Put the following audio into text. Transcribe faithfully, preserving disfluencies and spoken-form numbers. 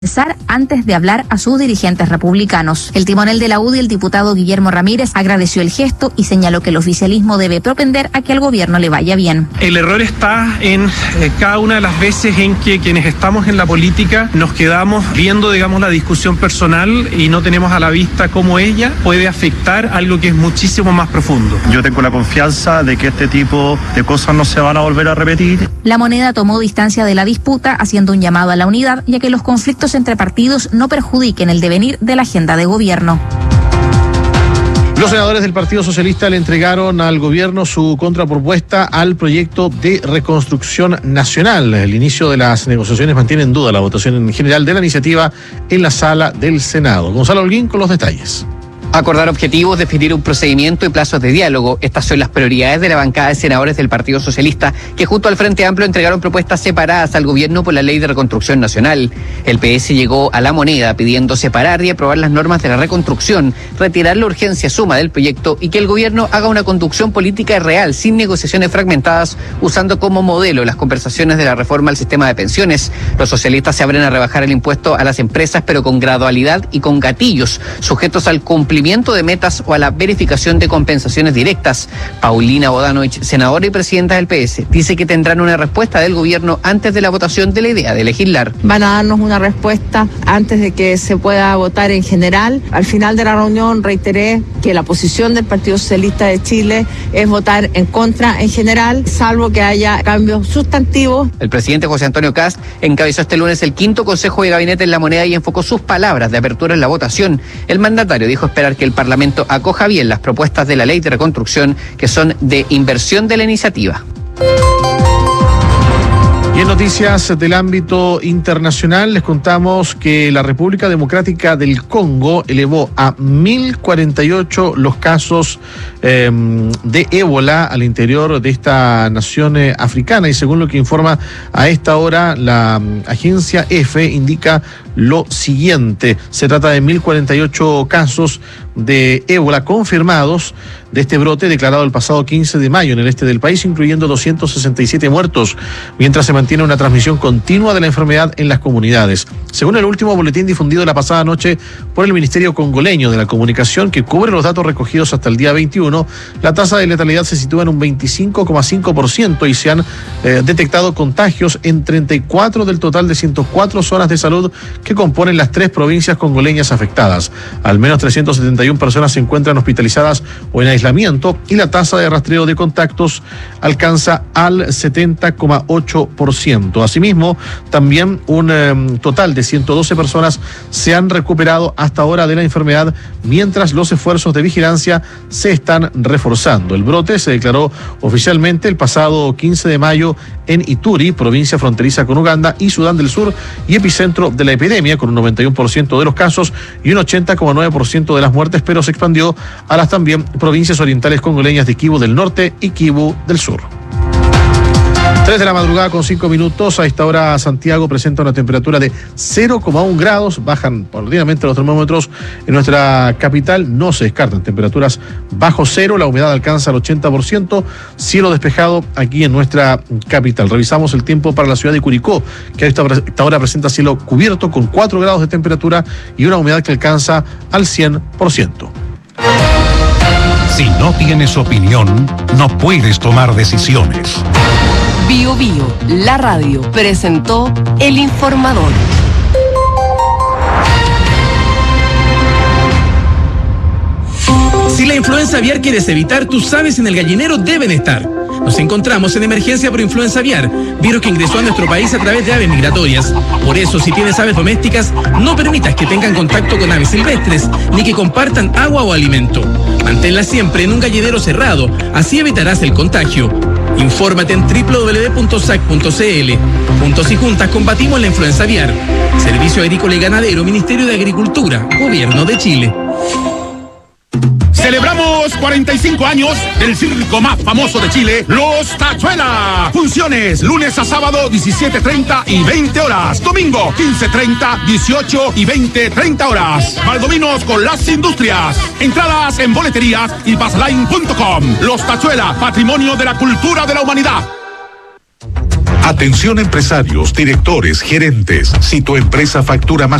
antes de hablar a sus dirigentes republicanos. El timonel de la U D I, el diputado Guillermo Ramírez, agradeció el gesto y señaló que el oficialismo debe propender a que al gobierno le vaya bien. El error está en eh, cada una de las veces en que quienes estamos en la política nos quedamos viendo, digamos, la discusión personal y no tenemos a la vista cómo ella puede afectar algo que es muchísimo más profundo. Yo tengo la confianza de que este tipo de cosas no se van a volver a repetir. La Moneda tomó distancia de la disputa, haciendo un llamado a la unidad, ya que los conflictos entre partidos no perjudiquen el devenir de la agenda de gobierno. Los senadores del Partido Socialista le entregaron al gobierno su contrapropuesta al proyecto de reconstrucción nacional. El inicio de las negociaciones mantiene en duda la votación en general de la iniciativa en la sala del Senado. Gonzalo Holguín con los detalles. Acordar objetivos, definir un procedimiento y plazos de diálogo. Estas son las prioridades de la bancada de senadores del Partido Socialista, que junto al Frente Amplio entregaron propuestas separadas al gobierno por la Ley de Reconstrucción Nacional. El P S llegó a la Moneda pidiendo separar y aprobar las normas de la reconstrucción, retirar la urgencia suma del proyecto y que el gobierno haga una conducción política real, sin negociaciones fragmentadas, usando como modelo las conversaciones de la reforma al sistema de pensiones. Los socialistas se abren a rebajar el impuesto a las empresas, pero con gradualidad y con gatillos, sujetos al cumplimiento de metas o a la verificación de compensaciones directas. Paulina Bodanovich, senadora y presidenta del P S, dice que tendrán una respuesta del gobierno antes de la votación de la idea de legislar. Van a darnos una respuesta antes de que se pueda votar en general. Al final de la reunión reiteré que la posición del Partido Socialista de Chile es votar en contra en general, salvo que haya cambios sustantivos. El presidente José Antonio Kast encabezó este lunes el quinto Consejo de Gabinete en la Moneda y enfocó sus palabras de apertura en la votación. El mandatario dijo esperar que el Parlamento acoja bien las propuestas de la Ley de Reconstrucción, que son de inversión de la iniciativa. Y en noticias del ámbito internacional les contamos que la República Democrática del Congo elevó a mil cuarenta y ocho los casos eh, de ébola al interior de esta nación eh, africana, y según lo que informa a esta hora la um, agencia EFE, indica lo siguiente: se trata de mil cuarenta y ocho casos de ébola confirmados de este brote declarado el pasado quince de mayo en el este del país, incluyendo doscientos sesenta y siete muertos, mientras se mantiene una transmisión continua de la enfermedad en las comunidades. Según el último boletín difundido la pasada noche por el Ministerio Congoleño de la Comunicación, que cubre los datos recogidos hasta el día veintiuno, la tasa de letalidad se sitúa en un veinticinco coma cinco por ciento y se han eh, detectado contagios en treinta y cuatro del total de ciento cuatro zonas de salud que componen las tres provincias congoleñas afectadas. Al menos trescientas setenta y una personas se encuentran hospitalizadas o en aislamiento, y la tasa de rastreo de contactos alcanza al setenta coma ocho por ciento. Asimismo, también un eh, total de ciento doce personas se han recuperado hasta ahora de la enfermedad, mientras los esfuerzos de vigilancia se están reforzando. El brote se declaró oficialmente el pasado quince de mayo en Ituri, provincia fronteriza con Uganda y Sudán del Sur, y epicentro de la epidemia, con un noventa y uno por ciento de los casos y un ochenta coma nueve por ciento de las muertes, pero se expandió a las también provincias orientales congoleñas de Kivu del Norte y Kivu del Sur. tres de la madrugada con cinco minutos. A esta hora Santiago presenta una temperatura de cero coma uno grados. Bajan paulatinamente los termómetros en nuestra capital. No se descartan temperaturas bajo cero. La humedad alcanza el ochenta por ciento. Cielo despejado aquí en nuestra capital. Revisamos el tiempo para la ciudad de Curicó, que a esta hora presenta cielo cubierto con cuatro grados de temperatura y una humedad que alcanza al cien por ciento. Si no tienes opinión, no puedes tomar decisiones. Bio Bio, la radio, presentó El Informador. Si la influenza aviar quieres evitar, tus aves en el gallinero deben estar. Nos encontramos en emergencia por influenza aviar, virus que ingresó a nuestro país a través de aves migratorias. Por eso, si tienes aves domésticas, no permitas que tengan contacto con aves silvestres, ni que compartan agua o alimento. Manténlas siempre en un gallinero cerrado, así evitarás el contagio. Infórmate en doble u doble u doble u punto s a c punto c l. Juntos y juntas combatimos la influenza aviar. Servicio Agrícola y Ganadero, Ministerio de Agricultura, Gobierno de Chile. Celebramos cuarenta y cinco años del circo más famoso de Chile, Los Tachuela. Funciones lunes a sábado diecisiete treinta y veinte horas. Domingo quince treinta, dieciocho y veinte treinta horas. Valdominos con las industrias. Entradas en boleterías y bassline punto com. Los Tachuela, patrimonio de la cultura de la humanidad. Atención empresarios, directores, gerentes. Si tu empresa factura más